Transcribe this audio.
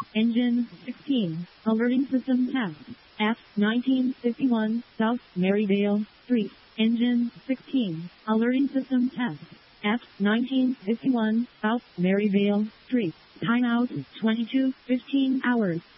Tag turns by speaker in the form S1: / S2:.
S1: Engine 16. Alerting system test. F1951 South Maryvale Street. Engine 16. Alerting system test. F1951 South Maryvale Street. Timeout 22:15 hours.